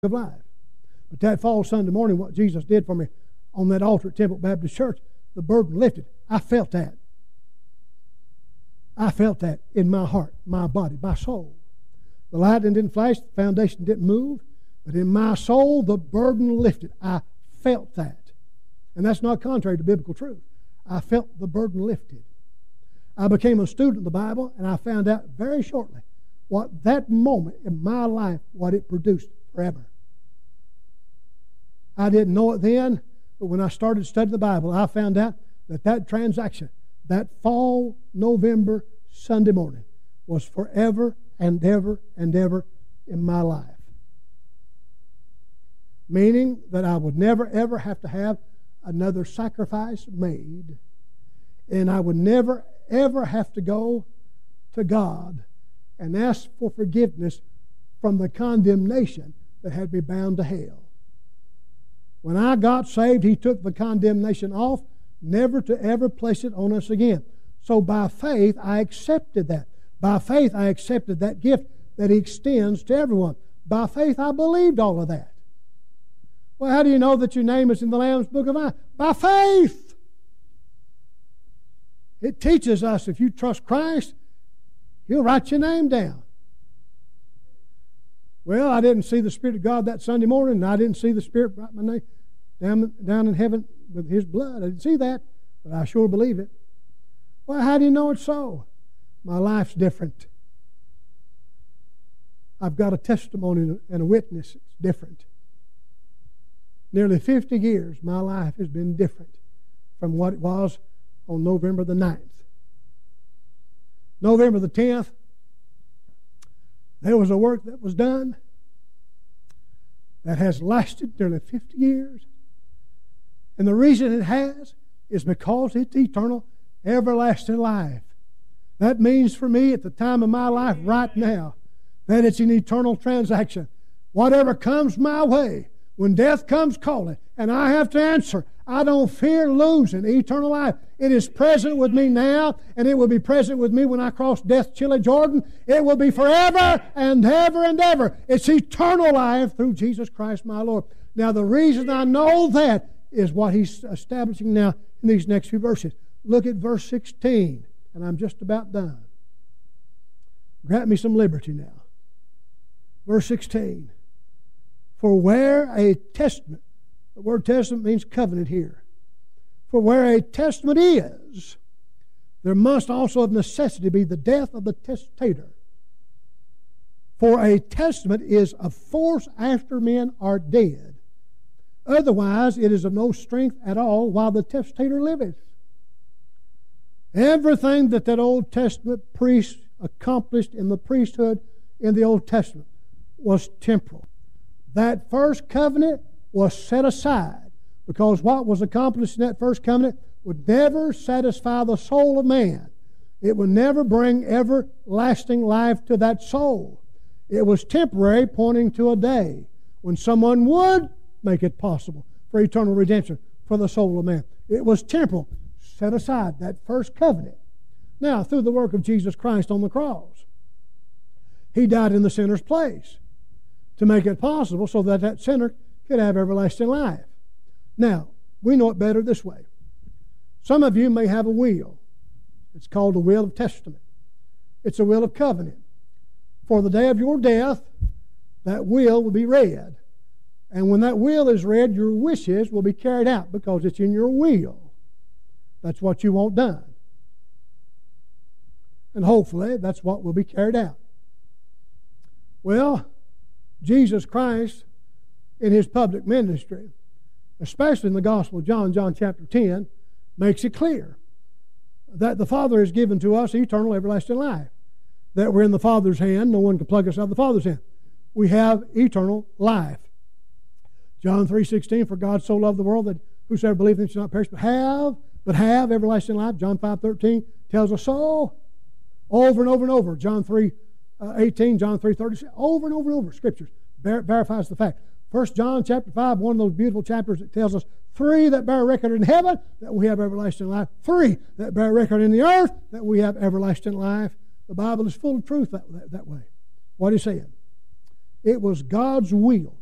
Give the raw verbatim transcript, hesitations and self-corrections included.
of life. But that fall Sunday morning, what Jesus did for me on that altar at Temple Baptist Church, the burden lifted. I felt that. I felt that in my heart, my body, my soul. The lightning didn't flash, the foundation didn't move, but in my soul, the burden lifted. I felt that. And that's not contrary to biblical truth. I felt the burden lifted. I became a student of the Bible, and I found out very shortly what that moment in my life, what it produced forever. I didn't know it then, but when I started studying the Bible, I found out that that transaction, that fall November Sunday morning, was forever and ever and ever in my life. Meaning that I would never ever have to have another sacrifice made, and I would never ever have to go to God and ask for forgiveness from the condemnation that had me bound to hell. When I got saved, He took the condemnation off, never to ever place it on us again. So by faith, I accepted that. By faith, I accepted that gift that He extends to everyone. By faith, I believed all of that. Well, how do you know that your name is in the Lamb's Book of Life? By faith. It teaches us if you trust Christ, He'll write your name down. Well, I didn't see the Spirit of God that Sunday morning, and I didn't see the Spirit write my name down, down in heaven with His blood. I didn't see that, but I sure believe it. Well, how do you know it's so? My life's different. I've got a testimony and a witness. It's different. Nearly fifty years, my life has been different from what it was on November the ninth. November the tenth, there was a work that was done that has lasted nearly fifty years. And the reason it has is because it's eternal, everlasting life. That means for me at the time of my life right now that it's an eternal transaction. Whatever comes my way, when death comes calling and I have to answer, I don't fear losing eternal life. It is present with me now, and it will be present with me when I cross death's chilly Jordan. It will be forever and ever and ever. It's eternal life through Jesus Christ my Lord. Now the reason I know that is what He's establishing now in these next few verses. Look at verse sixteen, and I'm just about done. Grant me some liberty now. Verse sixteen. For where a testament, the word testament means covenant here. For where a testament is, there must also of necessity be the death of the testator. For a testament is of force after men are dead. Otherwise it is of no strength at all while the testator liveth. Everything that that Old Testament priest accomplished in the priesthood in the Old Testament was temporal. That first covenant was set aside because what was accomplished in that first covenant would never satisfy the soul of man. It would never bring everlasting life to that soul. It was temporary, pointing to a day when someone would make it possible for eternal redemption for the soul of man. It was temporal, set aside, that first covenant. Now, through the work of Jesus Christ on the cross, He died in the sinner's place to make it possible so that that sinner could have everlasting life. Now, we know it better this way. Some of you may have a will. It's called a will of testament. It's a will of covenant. For the day of your death, that will will be read. And when that will is read, your wishes will be carried out because it's in your will. That's what you want done. And hopefully, that's what will be carried out. Well, Jesus Christ, in His public ministry, especially in the Gospel of John, John chapter ten, makes it clear that the Father has given to us eternal everlasting life. That we're in the Father's hand, no one can pluck us out of the Father's hand. We have eternal life. John three sixteen, for God so loved the world that whosoever believeth in Him shall not perish, but have, but have everlasting life. John five thirteen tells us so over and over and over. John three eighteen, John three thirty, over and over and over, Scriptures ver- verifies the fact. First John chapter five, one of those beautiful chapters that tells us three that bear record in heaven that we have everlasting life, three that bear record in the earth that we have everlasting life. The Bible is full of truth that, that, that way. What is he saying? It was God's will